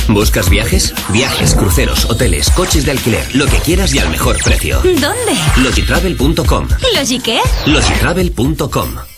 ¿Buscas viajes? Viajes, cruceros, hoteles, coches de alquiler, lo que quieras y al mejor precio. ¿Dónde? Logitravel.com. ¿Logi qué? Logitravel.com.